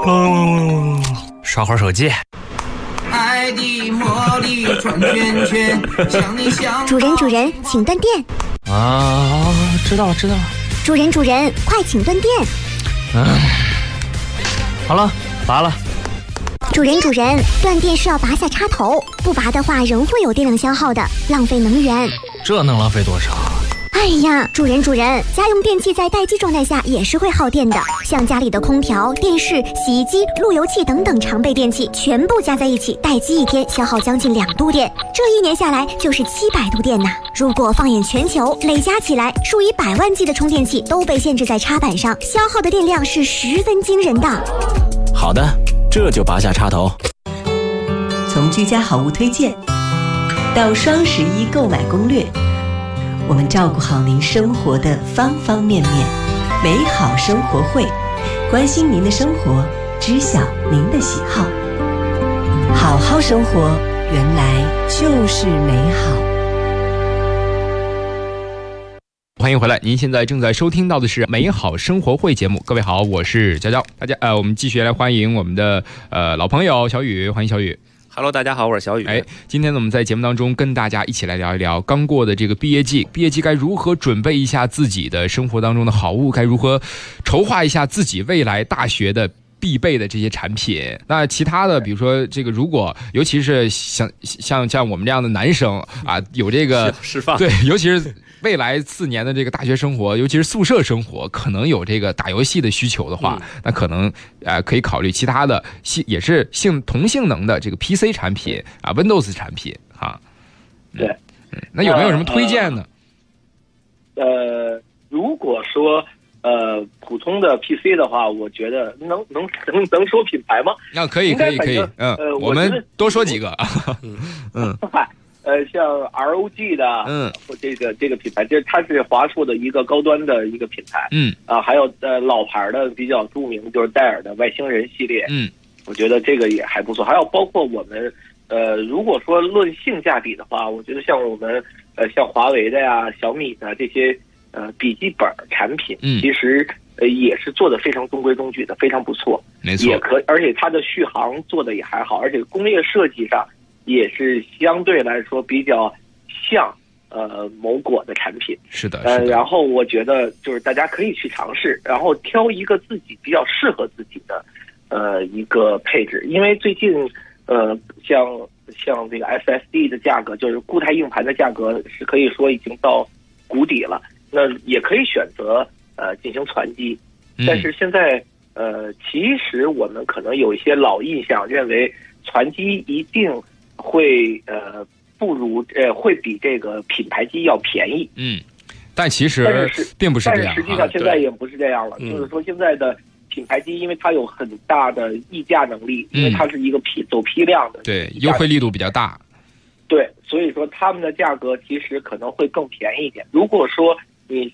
刷会儿手机。 爱的魔力转圈圈，像你像主人，请断电。 啊，知道了。 主人，快请断电。 好了，拔了。 主人，断电是要拔下插头，不拔的话仍会有电量消耗的，浪费能源。 这能浪费多少？ 哎呀，主人，家用电器在待机状态下也是会耗电的，像家里的空调、电视、洗衣机、路由器等等常备电器，全部加在一起，待机1天消耗将近2度电，这1年下来就是700度电呐。如果放眼全球，累加起来，数以百万计的充电器都被限制在插板上，消耗的电量是十分惊人的。 好的，这就拔下插头。 从居家好物推荐到双11购买攻略，我们照顾好您生活的方方面面。美好生活会，关心您的生活，知晓您的喜好。好好生活，原来就是美好。 欢迎回来，您现在正在收听到的是美好生活会节目。各位好，我是娇娇。我们继续来欢迎我们的老朋友小雨，欢迎小雨。 Hello， 大家好，我是小雨。 今天呢，我们在节目当中跟大家一起来聊一聊刚过的这个毕业季该如何准备一下自己的生活当中的好物，该如何筹划一下自己未来大学的必备的这些产品。那其他的，比如说这个，如果尤其是像我们这样的男生啊，有这个释放，对， 尤其是未来4年的这个大学生活，尤其是宿舍生活，可能有这个打游戏的需求的话，那可能可以考虑其他的也是同性能的这个 PC 产品啊 ，Windows 产品哈。 对， 那有没有什么推荐呢？ 如果说普通的 PC 的话，我觉得能说品牌吗？ 可以。我们多说几个。 像 ROG 的，这个品牌，它是华硕的一个高端的一个品牌，还有老牌的比较著名就是戴尔的外星人系列，我觉得这个也还不错。还有包括我们，如果说论性价比的话，我觉得像我们像华为的呀、小米的这些笔记本产品，其实也是做的非常中规中矩的，非常不错， 没错， 而且它的续航做的也还好，而且工业设计上也是相对来说比较像某果的产品。 是的。 然后我觉得就是大家可以去尝试，然后挑一个自己比较适合自己的一个配置，因为最近像这个 SSD 的价格，就是固态硬盘的价格是可以说已经到谷底了，那也可以选择进行传机，但是现在其实我们可能有一些老印象，认为传机一定会不如会比这个品牌机要便宜， 但其实并不是这样， 但是实际上现在也不是这样了，就是说现在的品牌机，因为它有很大的溢价能力，因为它是一个走批量的， 对，优惠力度比较大， 对，所以说他们的价格其实可能会更便宜一点。如果说你